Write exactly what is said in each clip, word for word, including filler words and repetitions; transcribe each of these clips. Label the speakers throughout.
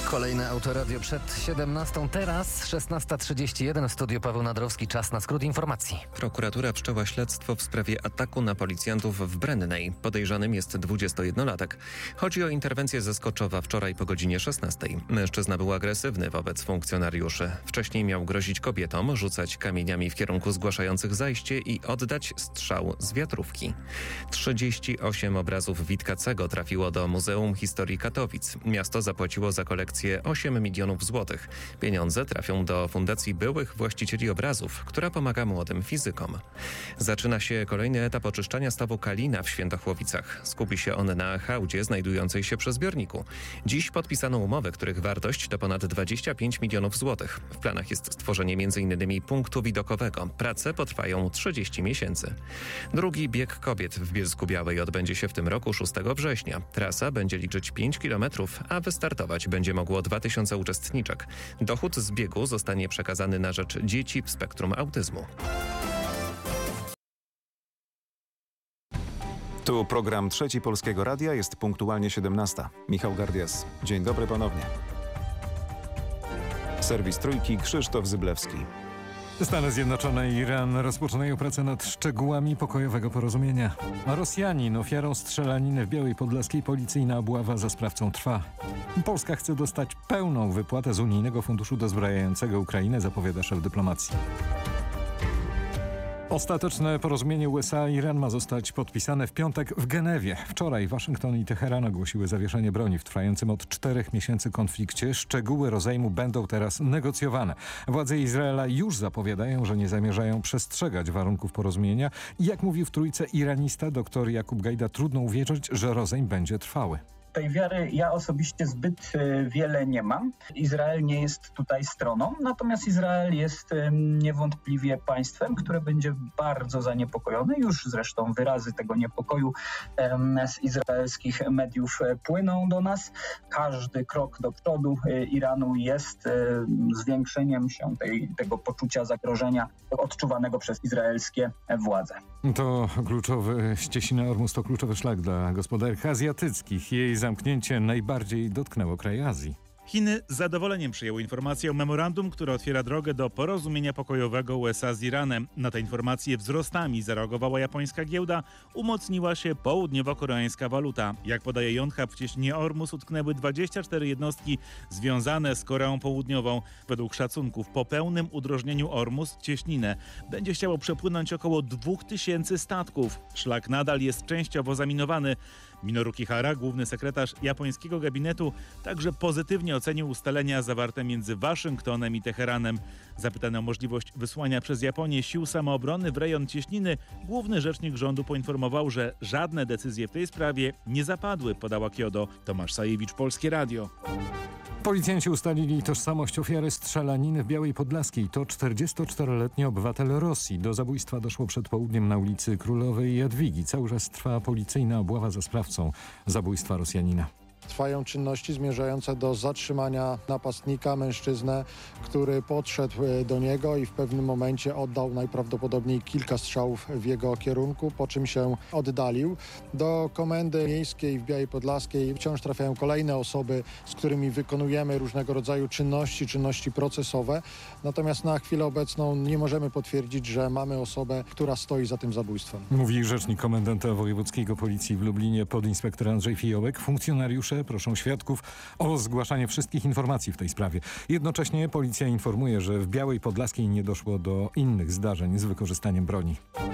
Speaker 1: Kolejne Autoradio przed siedemnastą, teraz szesnasta trzydzieści jeden w studiu Paweł Nadrowski. Czas na skrót informacji.
Speaker 2: Prokuratura wszczęła śledztwo w sprawie ataku na policjantów w Brennej. Podejrzanym jest dwudziestojednolatek. Chodzi o interwencję ze Skoczowa wczoraj po godzinie szesnastej. Mężczyzna był agresywny wobec funkcjonariuszy. Wcześniej miał grozić kobietom, rzucać kamieniami w kierunku zgłaszających zajście i oddać strzał z wiatrówki. trzydzieści osiem obrazów Witkacego trafiło do Muzeum Historii Katowic. Miasto zapłaciło za kolekcję osiem milionów złotych. Pieniądze trafią do Fundacji Byłych Właścicieli Obrazów, która pomaga młodym fizykom. Zaczyna się kolejny etap oczyszczania stawu Kalina w Świętochłowicach. Skupi się on na hałdzie znajdującej się przy zbiorniku. Dziś podpisano umowy, których wartość to ponad dwadzieścia pięć milionów złotych. W planach jest stworzenie m.in. punktu widokowego. Prace potrwają trzydzieści miesięcy. Drugi bieg kobiet w Bielsku-Białej odbędzie się w tym roku szóstego września. Trasa będzie liczyć pięć kilometrów, a wystartować będzie mogło dwa tysiące uczestniczek. Dochód z biegu zostanie przekazany na rzecz dzieci w spektrum autyzmu.
Speaker 3: Tu program Trzeci Polskiego Radia, jest punktualnie siedemnasta. Michał Gardias. Dzień dobry ponownie. Serwis Trójki, Krzysztof Zyblewski.
Speaker 4: Stany Zjednoczone i Iran rozpoczynają pracę nad szczegółami pokojowego porozumienia. Rosjanin ofiarą strzelaniny w Białej Podlaskiej, policyjna obława za sprawcą trwa. Polska chce dostać pełną wypłatę z unijnego funduszu dozbrajającego Ukrainę, zapowiada szef dyplomacji. Ostateczne porozumienie U S A i Iran ma zostać podpisane w piątek w Genewie. Wczoraj Waszyngton i Teheran ogłosiły zawieszenie broni w trwającym od czterech miesięcy konflikcie. Szczegóły rozejmu będą teraz negocjowane. Władze Izraela już zapowiadają, że nie zamierzają przestrzegać warunków porozumienia. I jak mówił w Trójce iranista dr Jakub Gajda, trudno uwierzyć, że rozejm będzie trwały.
Speaker 5: Tej wiary ja osobiście zbyt wiele nie mam. Izrael nie jest tutaj stroną, natomiast Izrael jest niewątpliwie państwem, które będzie bardzo zaniepokojone. Już zresztą wyrazy tego niepokoju z izraelskich mediów płyną do nas. Każdy krok do przodu Iranu jest zwiększeniem się tej, tego poczucia zagrożenia odczuwanego przez izraelskie władze.
Speaker 4: To kluczowy, Ścieśnina Ormus to kluczowy szlak dla gospodarek azjatyckich. Jej zamknięcie najbardziej dotknęło kraje Azji.
Speaker 6: Chiny z zadowoleniem przyjęły informację o memorandum, które otwiera drogę do porozumienia pokojowego U S A z Iranem. Na te informacje wzrostami zareagowała japońska giełda, umocniła się południowo-koreańska waluta. Jak podaje Yonhap, w cieśninie Ormus utknęły dwadzieścia cztery jednostki związane z Koreą Południową. Według szacunków po pełnym udrożnieniu Ormus cieśninę będzie chciało przepłynąć około dwóch tysięcy statków. Szlak nadal jest częściowo zaminowany. Minoru Kihara, główny sekretarz japońskiego gabinetu, także pozytywnie ocenił ustalenia zawarte między Waszyngtonem i Teheranem. Zapytany o możliwość wysłania przez Japonię sił samoobrony w rejon cieśniny, główny rzecznik rządu poinformował, że żadne decyzje w tej sprawie nie zapadły, podała Kyodo. Tomasz Sajewicz, Polskie Radio.
Speaker 4: Policjanci ustalili tożsamość ofiary strzelaniny w Białej Podlaskiej. To czterdziestoczteroletni obywatel Rosji. Do zabójstwa doszło przed południem na ulicy Królowej Jadwigi. Cały czas trwa policyjna obława za sprawcą zabójstwa Rosjanina.
Speaker 7: Trwają czynności zmierzające do zatrzymania napastnika, mężczyznę, który podszedł do niego i w pewnym momencie oddał najprawdopodobniej kilka strzałów w jego kierunku, po czym się oddalił. Do komendy miejskiej w Białej Podlaskiej wciąż trafiają kolejne osoby, z którymi wykonujemy różnego rodzaju czynności, czynności procesowe. Natomiast na chwilę obecną nie możemy potwierdzić, że mamy osobę, która stoi za tym zabójstwem.
Speaker 4: Mówi rzecznik komendanta wojewódzkiego policji w Lublinie, podinspektor Andrzej Fijołek. Funkcjonariusze proszą świadków o zgłaszanie wszystkich informacji w tej sprawie. Jednocześnie policja informuje, że w Białej Podlaskiej nie doszło do innych zdarzeń z wykorzystaniem broni.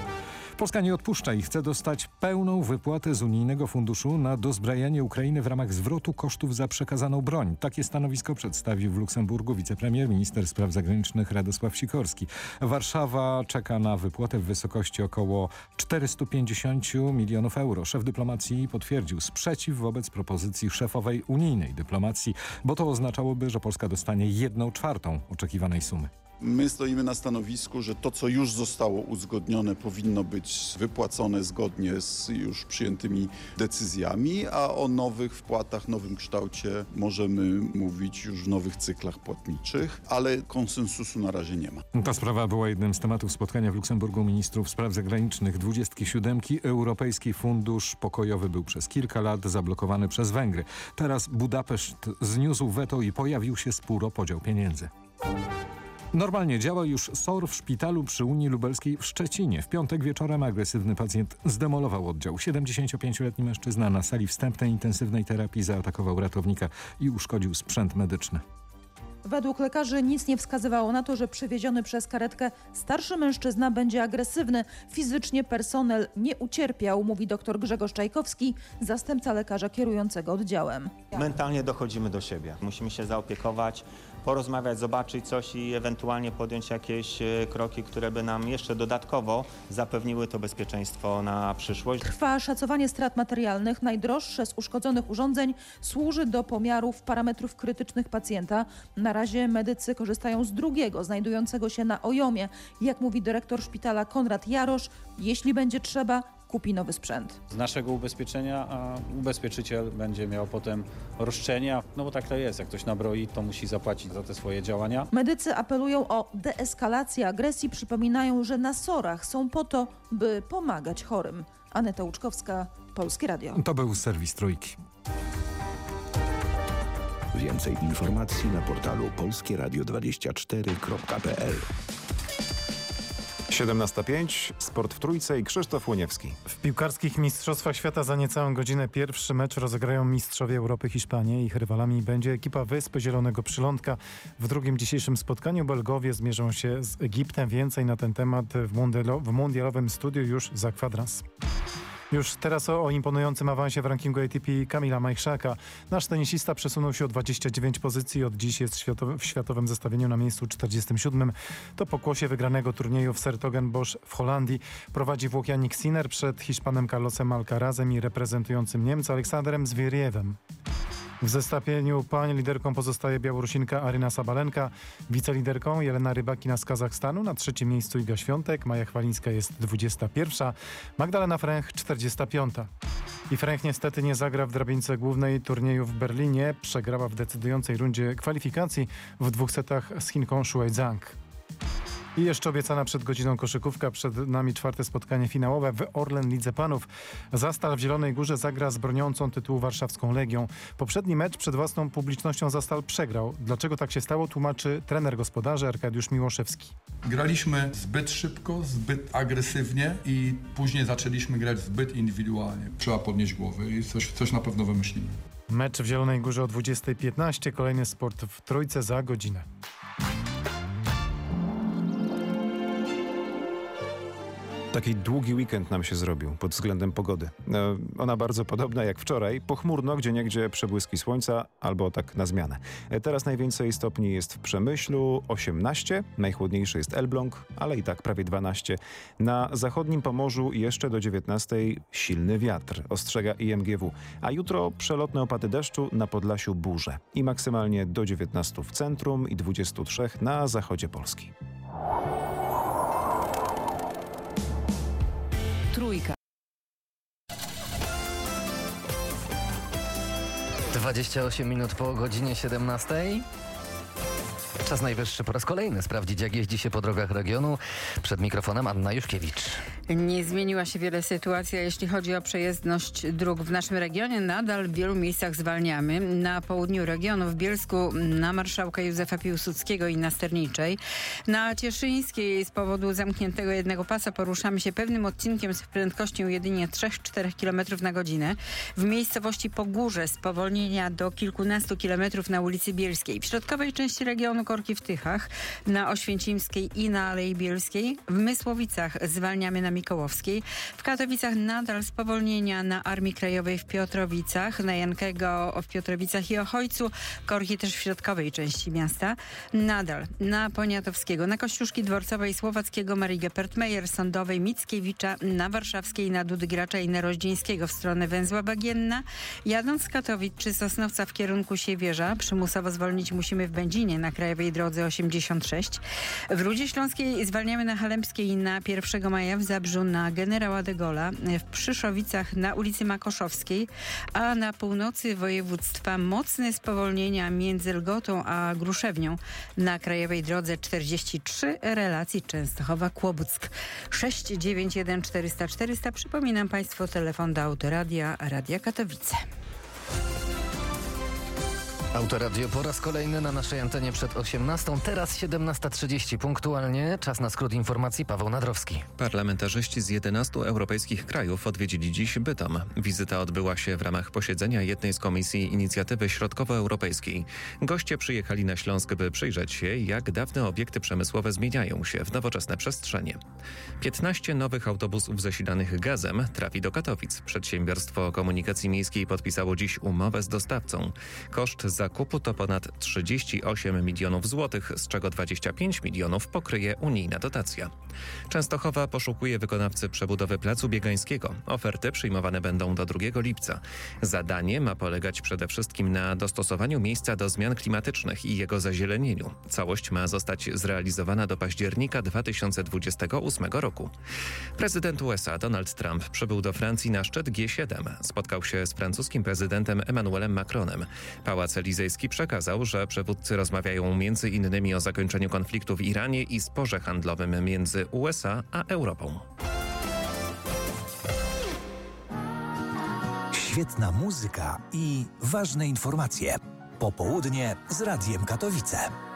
Speaker 4: Polska nie odpuszcza i chce dostać pełną wypłatę z unijnego funduszu na dozbrajanie Ukrainy w ramach zwrotu kosztów za przekazaną broń. Takie stanowisko przedstawił w Luksemburgu wicepremier, minister spraw zagranicznych Radosław Sikorski. Warszawa czeka na wypłatę w wysokości około czterysta pięćdziesiąt milionów euro. Szef dyplomacji potwierdził sprzeciw wobec propozycji szefowej unijnej dyplomacji, bo to oznaczałoby, że Polska dostanie jedną czwartą oczekiwanej sumy.
Speaker 8: My stoimy na stanowisku, że to, co już zostało uzgodnione, powinno być wypłacone zgodnie z już przyjętymi decyzjami, a o nowych wpłatach, nowym kształcie możemy mówić już w nowych cyklach płatniczych, ale konsensusu na razie nie ma.
Speaker 4: Ta sprawa była jednym z tematów spotkania w Luksemburgu ministrów spraw zagranicznych dwudziestki siódemki. Europejski Fundusz Pokojowy był przez kilka lat zablokowany przez Węgry. Teraz Budapeszt zniósł weto i pojawił się spór o podział pieniędzy. Normalnie działa już S O R w szpitalu przy Unii Lubelskiej w Szczecinie. W piątek wieczorem agresywny pacjent zdemolował oddział. siedemdziesięciopięcioletni mężczyzna na sali wstępnej intensywnej terapii zaatakował ratownika i uszkodził sprzęt medyczny.
Speaker 9: Według lekarzy nic nie wskazywało na to, że przywieziony przez karetkę starszy mężczyzna będzie agresywny. Fizycznie personel nie ucierpiał, mówi dr Grzegorz Czajkowski, zastępca lekarza kierującego oddziałem.
Speaker 10: Mentalnie dochodzimy do siebie. Musimy się zaopiekować, porozmawiać, zobaczyć coś i ewentualnie podjąć jakieś kroki, które by nam jeszcze dodatkowo zapewniły to bezpieczeństwo na przyszłość.
Speaker 9: Trwa szacowanie strat materialnych. Najdroższe z uszkodzonych urządzeń służy do pomiarów parametrów krytycznych pacjenta. Na razie medycy korzystają z drugiego, znajdującego się na Ojomie. Jak mówi dyrektor szpitala Konrad Jarosz, jeśli będzie trzeba, kupi nowy sprzęt.
Speaker 11: Z naszego ubezpieczenia, a ubezpieczyciel będzie miał potem roszczenia, no bo tak to jest, jak ktoś nabroi, to musi zapłacić za te swoje działania.
Speaker 9: Medycy apelują o deeskalację agresji, przypominają, że na sorach są po to, by pomagać chorym. Aneta Łuczkowska, Polskie Radio.
Speaker 4: To był serwis Trójki.
Speaker 12: Więcej informacji na portalu polskie radio dwadzieścia cztery kropka p l.
Speaker 3: siedemnasta pięć, sport w Trójce i Krzysztof Łoniewski.
Speaker 13: W piłkarskich Mistrzostwach Świata za niecałą godzinę pierwszy mecz rozegrają mistrzowie Europy Hiszpanie. Ich rywalami będzie ekipa Wysp Zielonego Przylądka. W drugim dzisiejszym spotkaniu Belgowie zmierzą się z Egiptem. Więcej na ten temat w, mundialo- w mundialowym studiu już za kwadrans. Już teraz o, o imponującym awansie w rankingu A T P Kamila Majchrzaka. Nasz tenisista przesunął się o dwadzieścia dziewięć pozycji. Od dziś jest światowy, w światowym zestawieniu na miejscu czterdziestym siódmym. To pokłosie wygranego turnieju w Sertogenbosch w Holandii. Prowadzi Włoch Jannik Sinner przed Hiszpanem Carlosem Alcarazem i reprezentującym Niemca Aleksandrem Zwieriewem. W zestawieniu pań liderką pozostaje Białorusinka Aryna Sabalenka, wiceliderką Jelena Rybakina z Kazachstanu, na trzecim miejscu Iga Świątek, Maja Chwalińska jest dwudziesta pierwsza, Magdalena Fręch czterdziesta piąta. I Fręch niestety nie zagra w drabince głównej turnieju w Berlinie, przegrała w decydującej rundzie kwalifikacji w dwóch setach z Chinką Shuai Zhang. I jeszcze obiecana przed godziną koszykówka, przed nami czwarte spotkanie finałowe w Orlen Lidze Panów. Zastal w Zielonej Górze zagra z broniącą tytułu warszawską Legią. Poprzedni mecz przed własną publicznością Zastal przegrał. Dlaczego tak się stało, tłumaczy trener gospodarzy Arkadiusz Miłoszewski.
Speaker 14: Graliśmy zbyt szybko, zbyt agresywnie i później zaczęliśmy grać zbyt indywidualnie. Trzeba podnieść głowy i coś, coś na pewno wymyślimy.
Speaker 13: Mecz w Zielonej Górze o dwudziesta piętnaście, kolejny sport w Trójce za godzinę.
Speaker 3: Taki długi weekend nam się zrobił pod względem pogody. E, ona bardzo podobna jak wczoraj. Pochmurno, gdzieniegdzie przebłyski słońca albo tak na zmianę. E, teraz najwięcej stopni jest w Przemyślu, osiemnaście. Najchłodniejszy jest Elbląg, ale i tak prawie dwanaście. Na zachodnim Pomorzu jeszcze do dziewiętnastej silny wiatr, ostrzega I M G W. A jutro przelotne opady deszczu, na Podlasiu burze. I maksymalnie do dziewiętnastu w centrum i dwudziestu trzech na zachodzie Polski.
Speaker 15: Trójka.
Speaker 1: dwadzieścia osiem minut po godzinie siedemnastej. Czas najwyższy po raz kolejny sprawdzić, jak jeździ się po drogach regionu. Przed mikrofonem Anna Juszkiewicz.
Speaker 15: Nie zmieniła się wiele sytuacja, jeśli chodzi o przejezdność dróg w naszym regionie. Nadal w wielu miejscach zwalniamy. Na południu regionu, w Bielsku, na Marszałka Józefa Piłsudskiego i na Sterniczej. Na Cieszyńskiej z powodu zamkniętego jednego pasa poruszamy się pewnym odcinkiem z prędkością jedynie trzy do czterech kilometrów na godzinę. W miejscowości Pogórze spowolnienia do kilkunastu kilometrów na ulicy Bielskiej. W środkowej części regionu korki w Tychach, na Oświęcimskiej i na Alei Bielskiej. W Mysłowicach zwalniamy na Mikołowskiej. W Katowicach nadal spowolnienia na Armii Krajowej w Piotrowicach, na Jankego w Piotrowicach i Ochojcu. Korki też w środkowej części miasta. Nadal na Poniatowskiego, na Kościuszki Dworcowej, Słowackiego, Marii Geppert-Meyer, Sądowej, Mickiewicza, na Warszawskiej, na Dudgracza i na Roździńskiego w stronę Węzła Bagienna. Jadąc z Katowic czy Sosnowca w kierunku Siewierza, przymusowo zwolnić musimy w Będzinie na Krajowej Krajowej Drodze osiemdziesiąt sześć. W Rudzie Śląskiej zwalniamy na Halembskiej na pierwszego maja, w Zabrzu na Generała de Gaulle'a, w Przyszowicach na ulicy Makoszowskiej, a na północy województwa mocne spowolnienia między Lgotą a Gruszewnią na Krajowej Drodze czterdzieści trzy, relacji Częstochowa-Kłobuck. sześć dziewięć jeden czterysta czterysta. Przypominam Państwu telefon do Autoradia Radia Katowice.
Speaker 1: Autoradio po raz kolejny na naszej antenie przed osiemnastą, teraz siedemnasta trzydzieści. Punktualnie czas na skrót informacji. Paweł Nadrowski.
Speaker 2: Parlamentarzyści z jedenastu europejskich krajów odwiedzili dziś Bytom. Wizyta odbyła się w ramach posiedzenia jednej z komisji Inicjatywy Środkowoeuropejskiej. Goście przyjechali na Śląsk, by przyjrzeć się, jak dawne obiekty przemysłowe zmieniają się w nowoczesne przestrzenie. piętnaście nowych autobusów zasilanych gazem trafi do Katowic. Przedsiębiorstwo Komunikacji Miejskiej podpisało dziś umowę z dostawcą. Koszt zakupu to ponad trzydzieści osiem milionów złotych, z czego dwadzieścia pięć milionów pokryje unijna dotacja. Częstochowa poszukuje wykonawcy przebudowy Placu Biegańskiego. Oferty przyjmowane będą do drugiego lipca. Zadanie ma polegać przede wszystkim na dostosowaniu miejsca do zmian klimatycznych i jego zazielenieniu. Całość ma zostać zrealizowana do października dwa tysiące dwudziestego ósmego roku. Prezydent U S A Donald Trump przybył do Francji na szczyt G siedem. Spotkał się z francuskim prezydentem Emmanuelem Macronem. Pałac Elizejski przekazał, że przywódcy rozmawiają między innymi o zakończeniu konfliktu w Iranie i sporze handlowym między U S A a Europą.
Speaker 16: Świetna muzyka i ważne informacje. Popołudnie z Radiem Katowice.